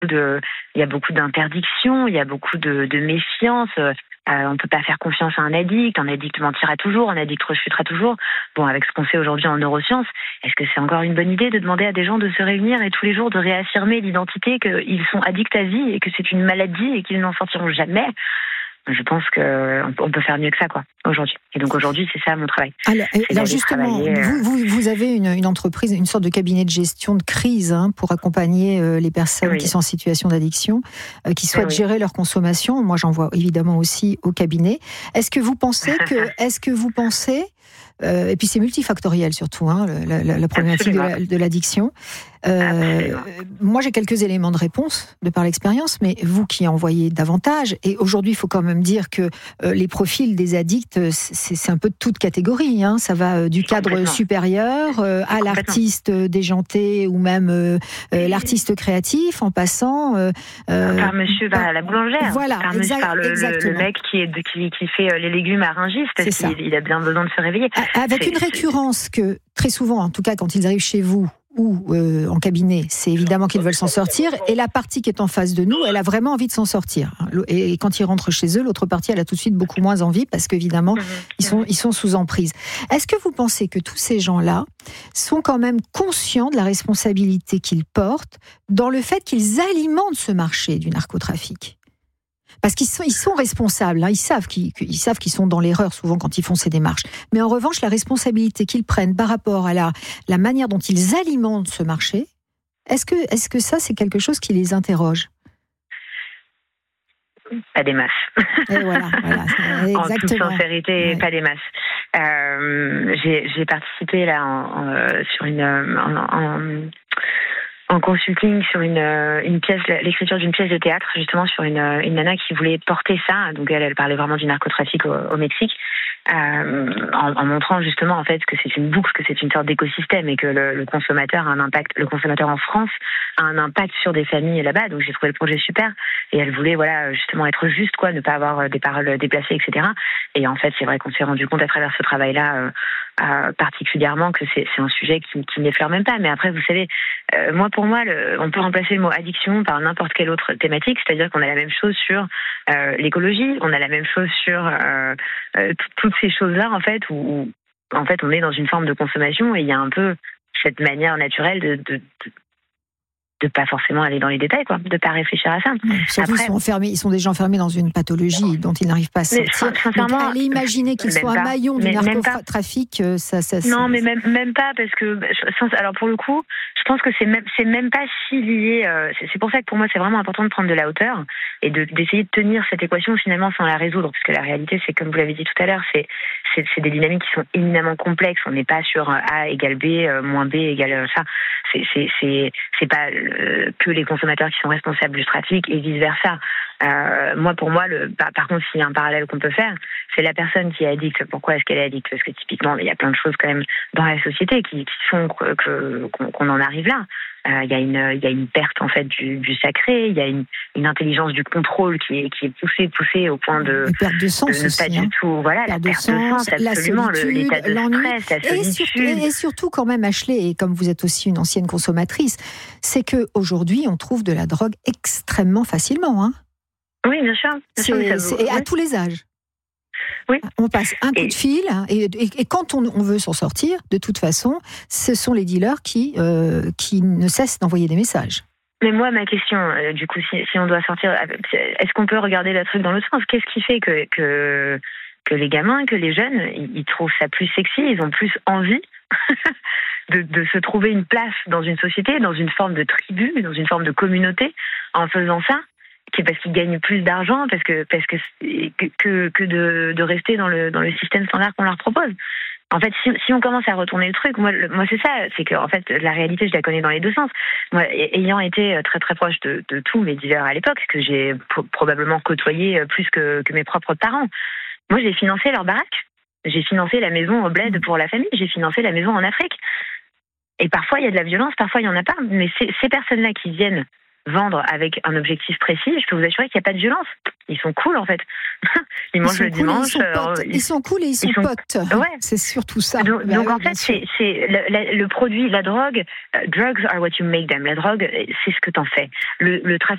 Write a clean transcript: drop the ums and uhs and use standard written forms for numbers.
il y a beaucoup d'interdictions, il y a beaucoup de méfiance. On peut pas faire confiance à un addict mentira toujours, un addict refutera toujours. Bon, avec ce qu'on sait aujourd'hui en neurosciences, est-ce que c'est encore une bonne idée de demander à des gens de se réunir et tous les jours de réaffirmer l'identité qu'ils sont addicts à vie et que c'est une maladie et qu'ils n'en sortiront jamais? Je pense qu'on peut faire mieux que ça, quoi, aujourd'hui. Et donc aujourd'hui, c'est ça mon travail. Alors justement, vous avez une entreprise, une sorte de cabinet de gestion de crise pour accompagner les personnes qui sont en situation d'addiction, qui souhaitent gérer leur consommation. Moi, j'en vois évidemment aussi au cabinet. Est-ce que vous pensez et puis c'est multifactoriel surtout, la problématique de l'addiction. Moi, j'ai quelques éléments de réponse de par l'expérience, mais vous qui en voyez davantage, et aujourd'hui, il faut quand même dire que les profils des addicts, c'est un peu de toute catégorie. Ça va du cadre supérieur à l'artiste déjanté ou même l'artiste créatif, en passant par monsieur par la boulangère, voilà, par le mec qui fait les légumes à Rungis parce qu'il a bien besoin de se réveiller. Avec une récurrence que, très souvent, en tout cas quand ils arrivent chez vous ou en cabinet, c'est évidemment qu'ils veulent s'en sortir, et la partie qui est en face de nous, elle a vraiment envie de s'en sortir. Et quand ils rentrent chez eux, l'autre partie, elle a tout de suite beaucoup moins envie, parce qu'évidemment, ils sont sous emprise. Est-ce que vous pensez que tous ces gens-là sont quand même conscients de la responsabilité qu'ils portent dans le fait qu'ils alimentent ce marché du narcotrafic ? Parce qu'ils sont responsables, ils savent qu'ils sont dans l'erreur souvent quand ils font ces démarches. Mais en revanche, la responsabilité qu'ils prennent par rapport à la manière dont ils alimentent ce marché, est-ce que ça, c'est quelque chose qui les interroge ? Pas des masses. Et voilà, exactement. En toute sincérité, pas des masses. J'ai participé là sur en consulting sur une pièce, l'écriture d'une pièce de théâtre, justement sur une nana qui voulait porter ça. Donc elle parlait vraiment du narcotrafic au Mexique, en montrant justement en fait que c'est une boucle, que c'est une sorte d'écosystème et que le consommateur a un impact. Le consommateur en France a un impact sur des familles là-bas. Donc j'ai trouvé le projet super. Et elle voulait justement être juste, quoi, ne pas avoir des paroles déplacées, etc. Et en fait, c'est vrai qu'on s'est rendu compte à travers ce travail-là particulièrement que c'est un sujet qui n'effleure même pas. Mais après, vous savez, pour moi, on peut remplacer le mot addiction par n'importe quelle autre thématique, c'est-à-dire qu'on a la même chose sur l'écologie, on a la même chose sur toutes ces choses-là, en fait, où en fait, on est dans une forme de consommation et il y a un peu cette manière naturelle de pas forcément aller dans les détails, quoi, de pas réfléchir à ça. Surtout, après, ils sont déjà enfermés dans une pathologie dont ils n'arrivent pas à sortir. Donc, aller imaginer qu'ils soient un maillon du narcotrafic, ça. Non, mais même pas, parce que, alors pour le coup, je pense que c'est même pas si lié. C'est pour ça que pour moi, c'est vraiment important de prendre de la hauteur et d'essayer de tenir cette équation finalement sans la résoudre, parce que la réalité, c'est comme vous l'avez dit tout à l'heure, c'est des dynamiques qui sont éminemment complexes. On n'est pas sur A égale B moins B égale ça. C'est pas que les consommateurs qui sont responsables du trafic et vice versa. Pour moi, par contre, s'il y a un parallèle qu'on peut faire, c'est la personne qui est addicte. Pourquoi est-ce qu'elle est addicte ? Parce que typiquement, il y a plein de choses quand même dans la société qui font qu'on en arrive là. Il y a une perte en fait du sacré. Il y a une intelligence du contrôle qui est poussée au point de perte de sens de ne aussi, pas du tout. Voilà, la perte de sens, absolument, l'état de stress, la solitude. Et surtout quand même, Ashley, et comme vous êtes aussi une ancienne consommatrice, c'est que aujourd'hui on trouve de la drogue extrêmement facilement. Oui, bien sûr. Et à tous les âges. Oui. On passe un coup de fil et quand on veut s'en sortir, de toute façon, ce sont les dealers qui ne cessent d'envoyer des messages. Mais moi, ma question, du coup, si on doit sortir, est-ce qu'on peut regarder le truc dans l'autre sens ? Qu'est-ce qui fait que les gamins, que les jeunes, ils trouvent ça plus sexy, ils ont plus envie de se trouver une place dans une société, dans une forme de tribu, dans une forme de communauté, en faisant ça ? Parce qu'ils gagnent plus d'argent, parce que de rester dans le système standard qu'on leur propose. En fait, si on commence à retourner le truc, moi c'est ça, c'est que en fait la réalité je la connais dans les deux sens. Moi, ayant été très très proche de tous mes dealers à l'époque, que j'ai probablement côtoyé plus que mes propres parents. Moi, j'ai financé leur baraque, j'ai financé la maison au bled pour la famille, j'ai financé la maison en Afrique. Et parfois il y a de la violence, parfois il y en a pas. Mais ces personnes-là qui viennent vendre avec un objectif précis, je peux vous assurer qu'il n'y a pas de violence. Ils sont cool en fait. Ils mangent le dimanche. Ils sont cool et ils sont potes. Ouais. C'est surtout ça. Donc en fait, c'est le produit, la drogue. Drugs are what you make them. La drogue, c'est ce que t'en fais. Le trafic